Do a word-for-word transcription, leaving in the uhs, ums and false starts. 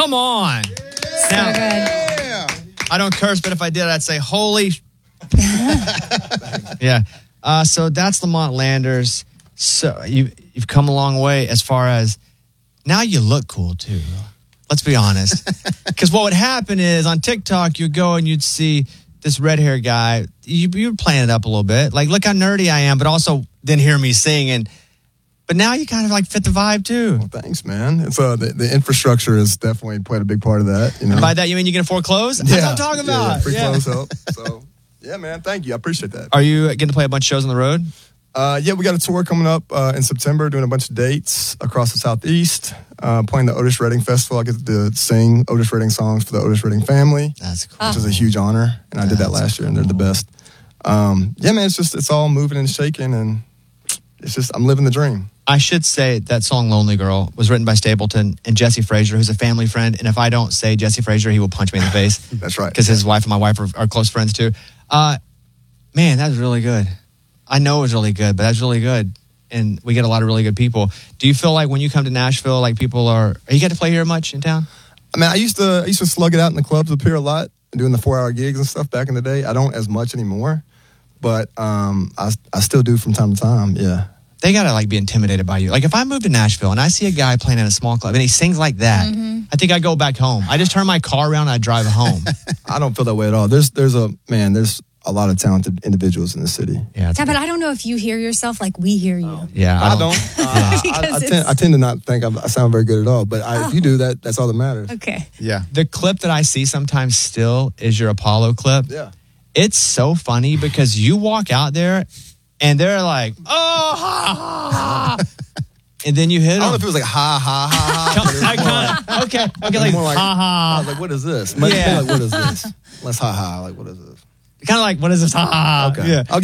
Come on. So Now, good. I don't curse, but if I did, I'd say, holy. yeah. Uh, so that's Lamont Landers. So you, you've come a long way as far as now you look cool, too. Let's be honest. Because what would happen is on TikTok, you'd go and you'd see this red hair guy. You, you were playing it up a little bit. Like, look how nerdy I am, but also didn't hear me sing. And But now you kind of like fit the vibe, too. Well, thanks, man. It's uh, the, the infrastructure has definitely played a big part of that. You know? And by that, you mean you can afford clothes? That's Yeah, what I'm talking about. Yeah, free Yeah. clothes help. So, yeah, man, thank you. I appreciate that. Are you getting to play a bunch of shows on the road? Uh, yeah, we got a tour coming up uh, in September, doing a bunch of dates across the Southeast, uh, playing the Otis Redding Festival. I get to sing Otis Redding songs for the Otis Redding family. That's cool. Which is a huge honor, and I did that last year, and they're the best. Um, yeah, man, it's just, it's all moving and shaking, and it's just, I'm living the dream. I should say that song Lonely Girl was written by Stapleton and Jesse Frazier, who's a family friend. And if I don't say Jesse Frazier, he will punch me in the face. That's right. Because his wife and my wife are, are close friends, too. Uh, man, that was really good. I know it was really good, but that's really good. And we get a lot of really good people. Do you feel like when you come to Nashville, like people are... Are you get to play here much in town? I mean, I used to I used to slug it out in the clubs up here a lot, doing the four-hour gigs and stuff back in the day. I don't as much anymore, but um, I, I still do from time to time, yeah. They got to like be intimidated by you. Like if I move to Nashville and I see a guy playing at a small club and he sings like that, Mm-hmm. I think I go back home. I just turn my car around and I drive home. I don't feel that way at all. There's there's a, man, there's a lot of talented individuals in the city. Yeah, Yeah, but I don't know if you hear yourself like we hear you. yeah I don't. Uh, I, I, Because I, it's- tend, I tend to not think I'm, I sound very good at all, but I, if you do that, that's all that matters. Okay. Yeah. The clip that I see sometimes still is your Apollo clip. Yeah. It's so funny because you walk out there and they're like, oh, ha, ha, ha. And then you hit I don't know them. if it was like ha ha ha ha. but it was I more kinda, okay, okay, like, more like- ha I ha. was like, what is this? Much Yeah. more like, what is this? Less ha ha. Like, what is this? Kind of like, what is this? Ha ha. Okay. Yeah. I'll